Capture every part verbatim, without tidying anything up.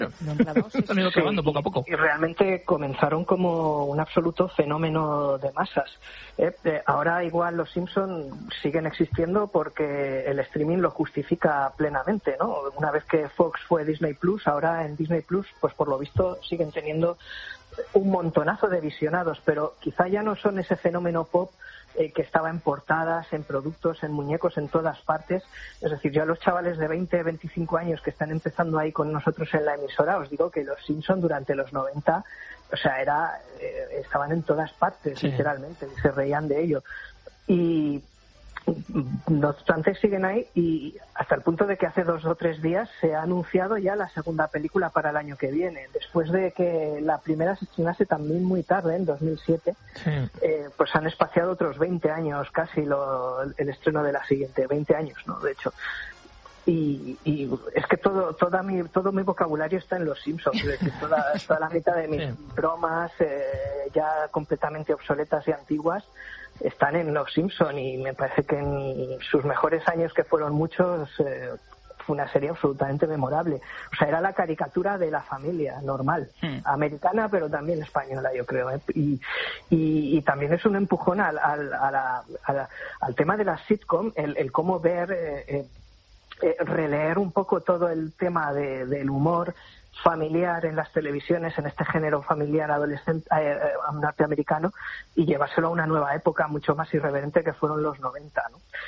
Sí, han ido acabando poco a poco. Y realmente comenzaron como un absoluto fenómeno de masas. Eh, eh, ahora igual los Simpson siguen existiendo porque el streaming lo justifica plenamente, ¿no? Una vez que Fox fue Disney Plus, ahora en Disney Plus, pues por lo visto siguen teniendo un montonazo de visionados, pero quizá ya no son ese fenómeno pop eh, que estaba en portadas, en productos, en muñecos, en todas partes. Es decir, yo a los chavales de veinte, veinticinco años que están empezando ahí con nosotros en la emisora, os digo que los Simpson durante los noventa, o sea, era eh, estaban en todas partes, sí, literalmente, y se reían de ello. Y no obstante siguen ahí, y hasta el punto de que hace dos o tres días se ha anunciado ya la segunda película para el año que viene, después de que la primera se estrenase también muy tarde, en dos mil siete. Sí. eh, pues han espaciado otros veinte años casi lo, el estreno de la siguiente, veinte años, ¿no? De hecho. Y, y es que todo toda mi todo mi vocabulario está en los Simpsons, es decir, toda, toda la mitad de mis sí. bromas eh, ya completamente obsoletas y antiguas están en los Simpson, y me parece que en sus mejores años, que fueron muchos, eh, fue una serie absolutamente memorable. O sea, era la caricatura de la familia normal, hmm. americana, pero también española, yo creo, ¿eh? y, y, y también es un empujón al, al, a la, a la, al tema de la sitcom, el, el cómo ver eh, eh, eh, releer un poco todo el tema de, del humor familiar en las televisiones, en este género familiar adolescente eh, eh, norteamericano, y llevárselo a una nueva época mucho más irreverente que fueron los noventa,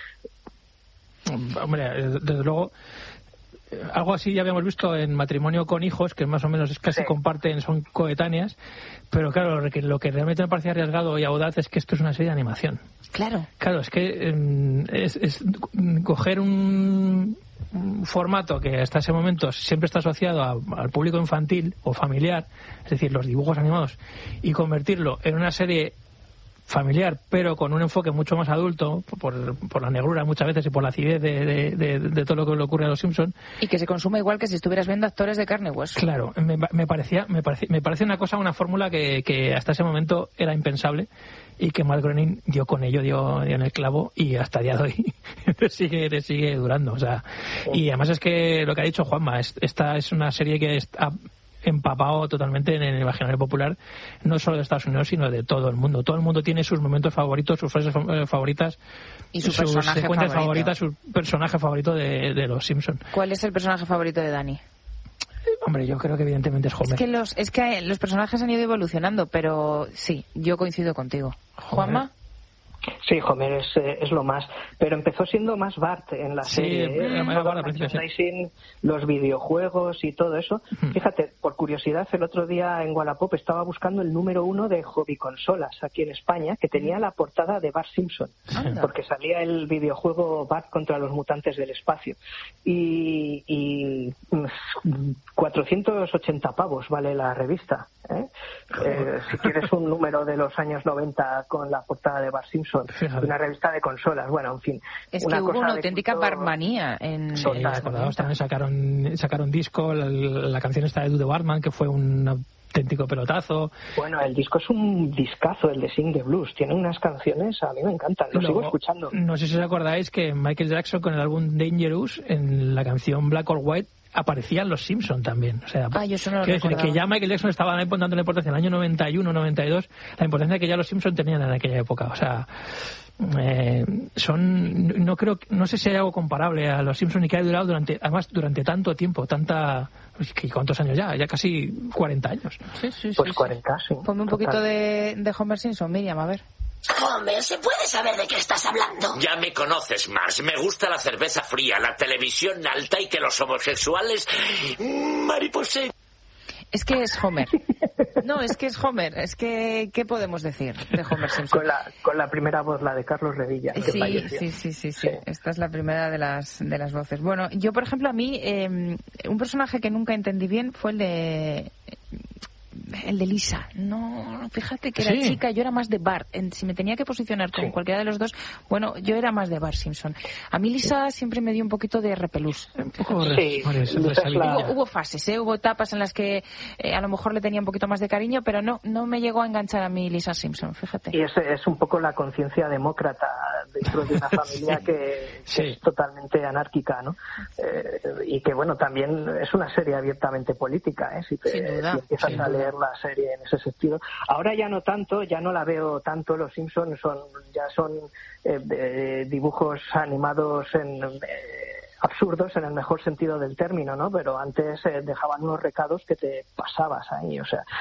¿no? Hombre, desde luego, algo así ya habíamos visto en Matrimonio con hijos, que más o menos es casi sí. comparten, son coetáneas, pero claro, lo que, lo que realmente me parece arriesgado y audaz es que esto es una serie de animación. Claro. Claro, es que eh, es, es coger un un formato que hasta ese momento siempre está asociado a, al público infantil o familiar, es decir, los dibujos animados, y convertirlo en una serie familiar, pero con un enfoque mucho más adulto, por, por la negrura muchas veces y por la acidez de, de, de, de todo lo que le ocurre a los Simpsons. Y que se consume igual que si estuvieras viendo actores de carne y hueso. Claro, me, me parecía me parece, me parece una cosa, una fórmula que, que hasta ese momento era impensable, y que Matt Groening dio con ello, dio, dio en el clavo, y hasta el día de hoy le sigue, le sigue durando. O sea, y además es que lo que ha dicho Juanma, es, esta es una serie que está empapado totalmente en el imaginario popular, no solo de Estados Unidos, sino de todo el mundo. Todo el mundo tiene sus momentos favoritos, sus frases favoritas, y su sus secuencias favorito. favoritas, su personaje favorito de, de los Simpsons. ¿Cuál es el personaje favorito de Dani? Hombre, yo creo que evidentemente es Homer. Es que los, es que los personajes han ido evolucionando, pero sí, yo coincido contigo. ¿Juanma? Sí, Homer es, eh, es lo más, pero empezó siendo más Bart en la sí, serie, ¿eh? el merchandising, los videojuegos y todo eso. Uh-huh. Fíjate, por curiosidad, el otro día en Wallapop estaba buscando el número uno de hobby consolas aquí en España, que tenía la portada de Bart Simpson, Anda. porque salía el videojuego Bart contra los mutantes del espacio, y, y cuatrocientos ochenta pavos vale la revista, ¿eh? Eh, si quieres un número de los años noventa con la portada de Bart Simpson, Fíjate. una revista de consolas, bueno, en fin. Es una que hubo cosa una auténtica culto... barmanía en... Sí, acordaos, también sacaron, sacaron disco, la, la canción esta de Do the Barman, que fue un auténtico pelotazo. Bueno, el disco es un discazo, el de Sing the Blues, tiene unas canciones, a mí me encantan, lo Luego, sigo escuchando. No sé si os acordáis que Michael Jackson, con el álbum Dangerous, en la canción Black or White, aparecían los Simpson también. O sea, ah, yo eso no lo quiero decir que ya Michael Jackson estaba dando la importancia en el año noventa y uno, noventa y dos, la importancia que ya los Simpson tenían en aquella época. O sea, eh, son, no creo, no sé si hay algo comparable a los Simpson y que haya durado durante, además durante tanto tiempo, tanta, ¿cuántos años ya? Ya casi cuarenta años. Sí, sí, sí. Pues sí, cuarenta, sí. Ponme un poquito de, de Homer Simpson, Miriam, a ver. Homer, ¿se puede saber de qué estás hablando? Ya me conoces, Marge. Me gusta la cerveza fría, la televisión alta y que los homosexuales... mariposé. Es que es Homer. No, es que es Homer. Es que, ¿qué podemos decir de Homer Simpson? Con la, con la primera voz, la de Carlos Revilla. Sí, sí, sí, sí, sí, sí. Esta es la primera de las, de las voces. Bueno, yo, por ejemplo, a mí, eh, un personaje que nunca entendí bien fue el de... El de Lisa. No, fíjate que era sí. chica, yo era más de Bart. Si me tenía que posicionar con sí. cualquiera de los dos, bueno, yo era más de Bart Simpson. A mí Lisa sí. siempre me dio un poquito de repelús. Un poco sí. res, la... hubo, hubo fases, ¿eh? Hubo etapas en las que eh, a lo mejor le tenía un poquito más de cariño, pero no no me llegó a enganchar a mí Lisa Simpson, fíjate. Y es, es un poco la conciencia demócrata dentro de una familia que, sí. que es totalmente anárquica, ¿no? Eh, y que, bueno, también es una serie abiertamente política, ¿eh? Si, te, Sin duda, si empiezas sin a duda. leer la serie en ese sentido. Ahora ya no tanto, ya no la veo tanto. Los Simpsons son, ya son eh, eh, dibujos animados en... Eh, absurdos en el mejor sentido del término, ¿no? Pero antes eh, dejaban unos recados que te pasabas ahí, o sea.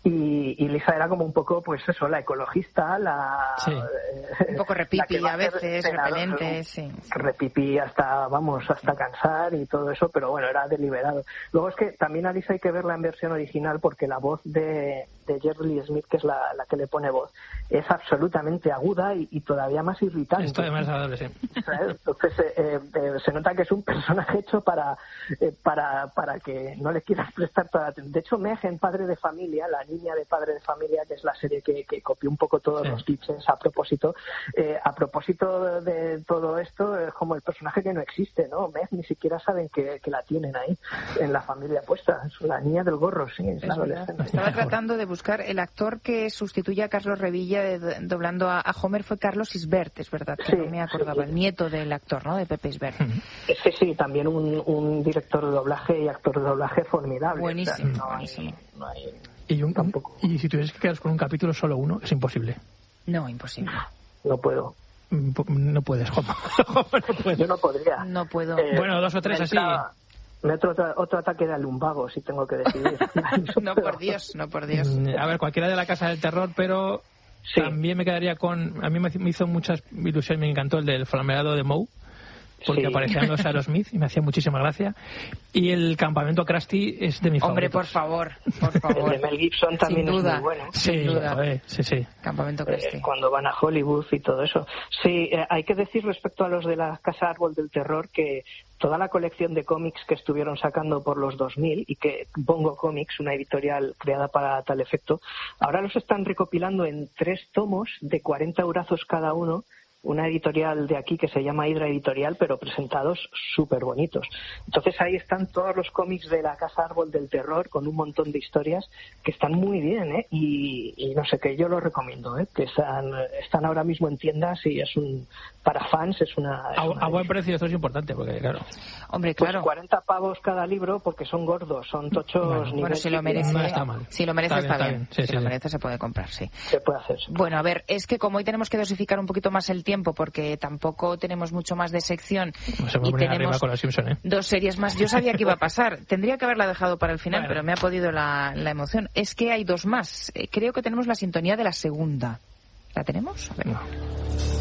Y, y Lisa era como un poco, pues eso, la ecologista, la... Sí. Eh, un poco repipi a veces, repelente, sí. Repipi hasta, vamos, hasta cansar y todo eso, pero bueno, era deliberado. Luego es que también a Lisa hay que verla en versión original porque la voz de, de Jerry Lee Smith, que es la, la que le pone voz, es absolutamente aguda y, y todavía más irritante. Esto además agradable, sí. Entonces eh, eh, se nota que es un personaje hecho para, eh, para para que no le quieras prestar toda la atención. De hecho, Meg en Padre de Familia, la niña de Padre de Familia, que es la serie que, que copió un poco todos sí. los tips a propósito, eh, a propósito de todo esto, es como el personaje que no existe, ¿no? Meg ni siquiera saben que, que la tienen ahí, en la familia puesta. Es la niña del gorro, sí, es, es la adolescente. Estaba tratando de buscar el actor que sustituye a Carlos Revilla de, doblando a, a Homer fue Carlos Isbert, es verdad, que sí, no me acordaba, sí. el nieto del actor, ¿no? De Pepe Isbert. Sí, sí, también un, un director de doblaje y actor de doblaje formidable. Buenísimo, o sea, no buenísimo. Hay, no hay, y, un, tampoco. y si tuvieses que quedar con un capítulo solo uno, es imposible. No, imposible. No puedo. No puedes, Juanma. no puedes. Yo no podría. No puedo. Eh, bueno, dos o tres así. Me otro, otro ataque de lumbago, si tengo que decidir. no, por Dios, no, por Dios. A ver, cualquiera de la Casa del Terror, pero sí. también me quedaría con... A mí me hizo muchas ilusiones, me encantó el del flameado de Moe, porque sí. aparecían los Aerosmith y me hacía muchísima gracia. Y el Campamento Krusty es de mis Hombre, favoritos. por favor, por favor. El de Mel Gibson también Sin duda, es muy bueno. Sí, Sin duda. Joder, sí, sí. Campamento Krusty. Eh, cuando van a Hollywood y todo eso. Sí, eh, hay que decir respecto a los de la Casa Árbol del Terror que toda la colección de cómics que estuvieron sacando por los dos mil y que Bongo Comics, una editorial creada para tal efecto, ahora los están recopilando en tres tomos de cuarenta eurazos cada uno, una editorial de aquí que se llama Hydra Editorial, pero presentados súper bonitos. Entonces ahí están todos los cómics de la Casa Árbol del Terror con un montón de historias que están muy bien, ¿eh? Y, y no sé qué, yo lo recomiendo, ¿eh? Que están, están ahora mismo en tiendas y es un, para fans es una... Es a, una a buen precio esto es importante, porque claro... Hombre, claro. Pues cuarenta pavos cada libro porque son gordos, son tochos bueno, nivel... Bueno, si lo merece, no está mal. Si lo merece está está bien. bien. Está bien. Sí, si sí, lo sí. merece se puede comprar, sí. Se puede hacer. Se puede. Bueno, a ver, es que como hoy tenemos que dosificar un poquito más el tiempo porque tampoco tenemos mucho más de sección no se y tenemos con los Simpson, ¿eh? dos series más. Yo sabía que iba a pasar. Tendría que haberla dejado para el final, bueno. pero me ha podido la, la emoción. Es que hay dos más. Eh, creo que tenemos la sintonía de la segunda. ¿La tenemos? A ver. No.